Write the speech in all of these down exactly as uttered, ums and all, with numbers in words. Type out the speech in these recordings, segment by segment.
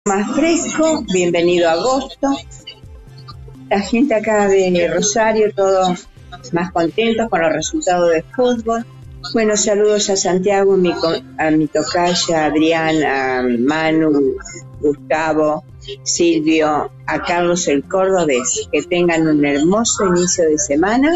Más fresco, bienvenido a agosto. La gente acá de Rosario, todos más contentos con los resultados de fútbol. Bueno, saludos a Santiago, mi, a mi tocaya, Adrián, a Manu, Gustavo, Silvio, a Carlos el Cordobés. Que tengan un hermoso inicio de semana.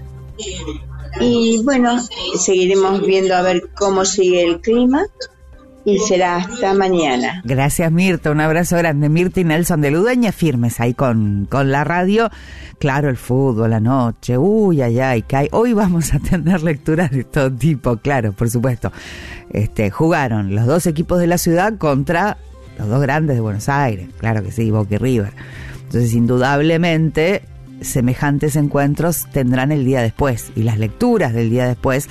Y bueno, seguiremos viendo a ver cómo sigue el clima. Y será hasta mañana. Gracias, Mirta, un abrazo grande. Mirta y Nelson de Ludueña, firmes ahí con, con la radio. Claro, el fútbol, la noche, uy, ay, ay, cae. Hoy vamos a tener lecturas de todo tipo, claro, por supuesto. Este, jugaron los dos equipos de la ciudad contra los dos grandes de Buenos Aires, claro que sí, Boca y River. Entonces, indudablemente, semejantes encuentros tendrán el día después, y las lecturas del día después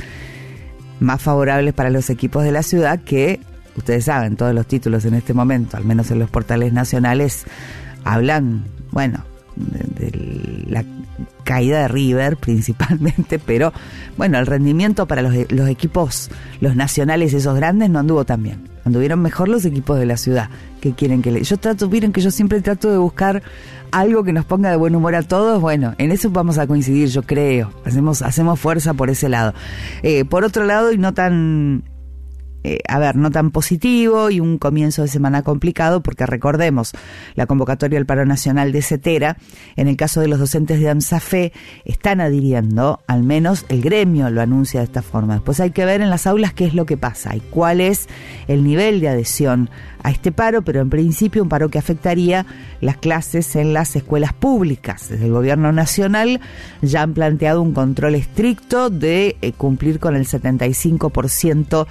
más favorables para los equipos de la ciudad que... Ustedes saben, todos los títulos en este momento, al menos en los portales nacionales, hablan, bueno, de, de la caída de River principalmente, pero bueno, el rendimiento para los, los equipos, los nacionales, esos grandes, no anduvo tan bien. Anduvieron mejor los equipos de la ciudad. ¿Qué quieren que le...? Yo trato, miren que yo siempre trato de buscar algo que nos ponga de buen humor a todos. Bueno, en eso vamos a coincidir, yo creo. Hacemos, hacemos fuerza por ese lado. Eh, por otro lado, y no tan... Eh, a ver, no tan positivo y un comienzo de semana complicado porque recordemos la convocatoria al paro nacional de CETERA. En el caso de los docentes de AMSAFE están adhiriendo, al menos el gremio lo anuncia de esta forma. Después hay que ver en las aulas qué es lo que pasa y cuál es el nivel de adhesión a este paro, pero en principio un paro que afectaría las clases en las escuelas públicas. Desde el gobierno nacional ya han planteado un control estricto de eh, cumplir con el setenta y cinco por ciento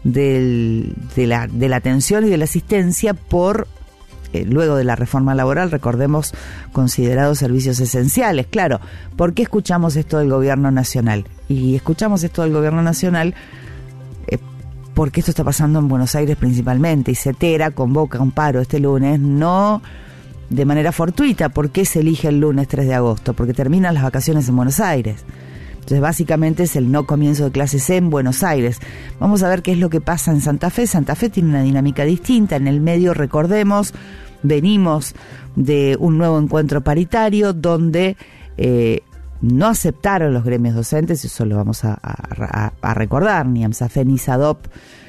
del, de, la, de la atención y de la asistencia por, eh, luego de la reforma laboral, recordemos, considerados servicios esenciales. Claro, ¿por qué escuchamos esto del gobierno nacional? Y escuchamos esto del gobierno nacional eh, porque esto está pasando en Buenos Aires principalmente, y CETERA convoca un paro este lunes, no de manera fortuita. ¿Por qué se elige el lunes tres de agosto? Porque terminan las vacaciones en Buenos Aires. Entonces, básicamente es el no comienzo de clases en Buenos Aires. Vamos a ver qué es lo que pasa en Santa Fe. Santa Fe tiene una dinámica distinta. En el medio, recordemos, venimos de un nuevo encuentro paritario donde eh, no aceptaron los gremios docentes, eso lo vamos a, a, a recordar, ni AMSAFE, ni SADOP,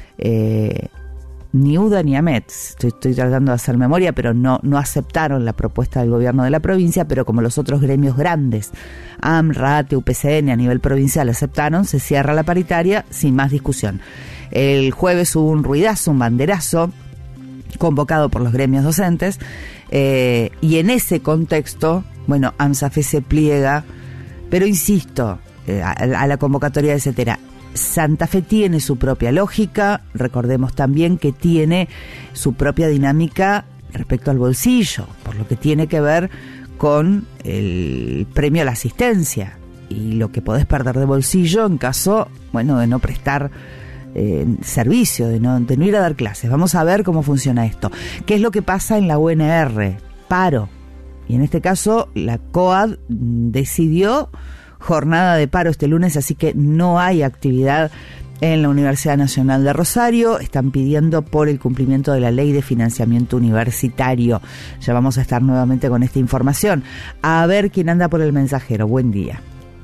eh, ni UDA, ni AMET. Estoy, estoy tratando de hacer memoria, pero no, no aceptaron la propuesta del gobierno de la provincia, pero como los otros gremios grandes, AMRA, U P C N a nivel provincial aceptaron, se cierra la paritaria sin más discusión. El jueves hubo un ruidazo, un banderazo, convocado por los gremios docentes, eh, y en ese contexto, bueno, AMSAFE se pliega, pero insisto, eh, a, a la convocatoria de CETERA. Santa Fe tiene su propia lógica, recordemos también que tiene su propia dinámica respecto al bolsillo, por lo que tiene que ver con el premio a la asistencia y lo que podés perder de bolsillo en caso, bueno, de no prestar eh, servicio, de no, de no ir a dar clases. Vamos a ver cómo funciona esto. ¿Qué es lo que pasa en la U N R? Paro. Y en este caso la COAD decidió jornada de paro este lunes, así que no hay actividad en la Universidad Nacional de Rosario. Están pidiendo por el cumplimiento de la Ley de Financiamiento Universitario. Ya vamos a estar nuevamente con esta información. A ver quién anda por el mensajero. Buen día.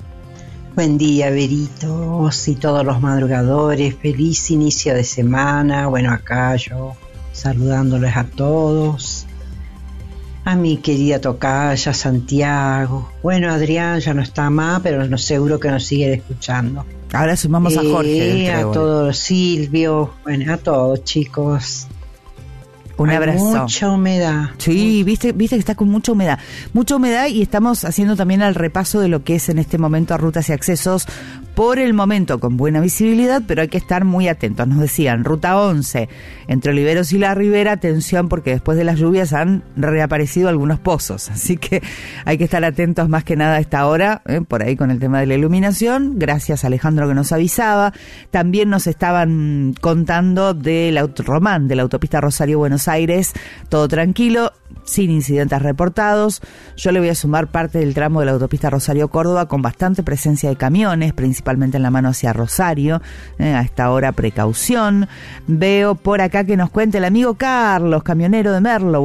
Buen día, Veritos y todos los madrugadores. Feliz inicio de semana. Bueno, acá yo saludándoles a todos. A mi querida tocaya, Santiago. Bueno, Adrián ya no está más, pero no seguro que nos sigue escuchando. Ahora sumamos eh, a Jorge. A todos, Silvio, bueno, a todos, chicos. Un Hay abrazo. Mucha humedad. Sí, viste, viste que está con mucha humedad. Mucha humedad, y estamos haciendo también el repaso de lo que es en este momento a rutas y accesos. Por el momento con buena visibilidad, pero hay que estar muy atentos. Nos decían, ruta once, entre Oliveros y La Ribera, atención porque después de las lluvias han reaparecido algunos pozos. Así que hay que estar atentos más que nada a esta hora, eh, por ahí con el tema de la iluminación. Gracias a Alejandro que nos avisaba. También nos estaban contando del Autoromán, de la autopista Rosario-Buenos Aires. Todo tranquilo, sin incidentes reportados. Yo le voy a sumar parte del tramo de la autopista Rosario-Córdoba con bastante presencia de camiones, principalmente principalmente en la mano hacia Rosario, eh, a esta hora precaución. Veo por acá que nos cuenta el amigo Carlos, camionero de Merlo.